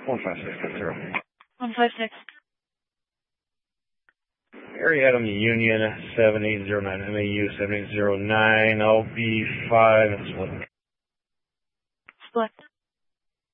15660. 156. Area Adam Union 7809, MAU 7809, LB5, and split. Split.